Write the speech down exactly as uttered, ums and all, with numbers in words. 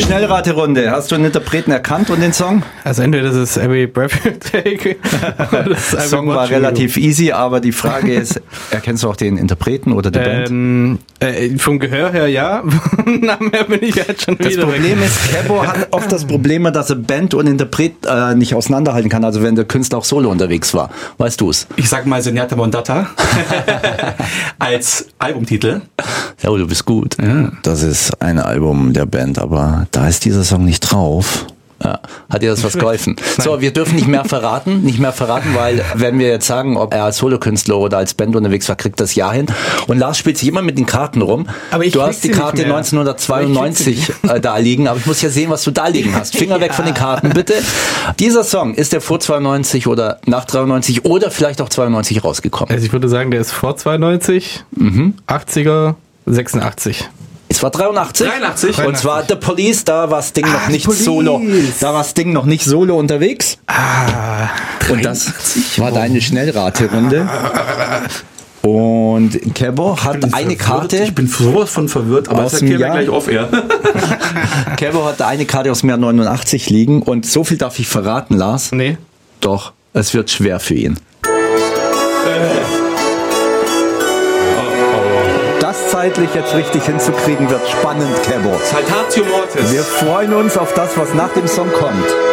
Schnellraterunde. Hast du einen Interpreten erkannt und den Song? Also entweder das ist Every Breath You Take. Der Song war relativ easy, aber die Frage ist, erkennst du auch den Interpreten oder die ähm, Band? Äh, vom Gehör her ja. Namen her bin ich jetzt schon das wieder Problem weg. ist, Kebo hat oft das Problem, dass er Band und Interpret äh, nicht auseinanderhalten kann, also wenn der Künstler auch solo unterwegs war. Weißt du es? Ich sag mal Zenyatta Mondatta als Albumtitel. Ja, du bist gut. Ja. Das ist ein Album der Band, aber da ist dieser Song nicht drauf. Ja. Hat dir das was geholfen? So, wir dürfen nicht mehr verraten, nicht mehr verraten, weil wenn wir jetzt sagen, ob er als Solokünstler oder als Band unterwegs war, kriegt das Ja hin. Und Lars spielt sich immer mit den Karten rum. Aber ich du hast die Karte neunzehnhundertzweiundneunzig äh, da liegen, aber ich muss ja sehen, was du da liegen hast. Finger ja. weg von den Karten, bitte. Dieser Song, ist der vor zweiundneunzig oder nach dreiundneunzig oder vielleicht auch zweiundneunzig rausgekommen? Also ich würde sagen, der ist vor zweiundneunzig, mhm. achtziger, sechsundachtzig. Es war dreiundachtzig. dreiundachtzig. Und zwar The Police, da war Sting ah, noch nicht Police. solo. Da war Sting noch nicht solo unterwegs. Ah, und das war deine Schnellraterunde. Und Kebo hat eine verwirrt. Karte. Ich bin sowas von verwirrt, aber das erklären wir gleich auf Air. Kebo hat eine Karte aus dem Jahr neunundachtzig liegen und so viel darf ich verraten, Lars. Nee. Doch, es wird schwer für ihn. Äh. Das zeitlich jetzt richtig hinzukriegen, wird spannend, Kebo. Saltatio Mortis. Wir freuen uns auf das, was nach dem Song kommt.